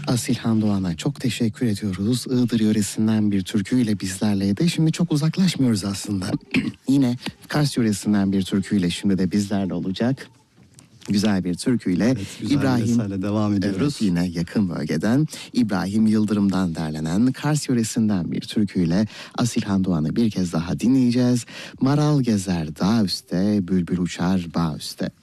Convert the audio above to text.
Asilhan Doğan'a çok teşekkür ediyoruz. Iğdır yöresinden bir türküyle bizlerleydi. Şimdi çok uzaklaşmıyoruz aslında. Yine Kars yöresinden bir türküyle şimdi de bizlerle olacak. Güzel bir türküyle evet, İbrahim devam ediyoruz. Evet, yine yakın bölgeden İbrahim Yıldırım'dan derlenen Kars yöresinden bir türküyle Asilhan Doğan'ı bir kez daha dinleyeceğiz. Maral gezer dağ üstte, bülbül uçar bağ üstte.